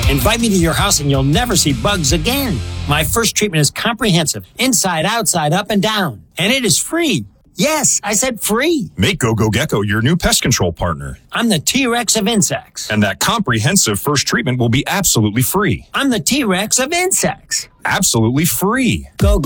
Invite me to your house and you'll never see bugs again. My first treatment is comprehensive, inside, outside, up and down. And it is free. Yes, I said free. Make GoGo Gecko your new pest control partner. I'm the T-Rex of insects. And that comprehensive first treatment will be absolutely free. I'm the T-Rex of insects. Absolutely free. Go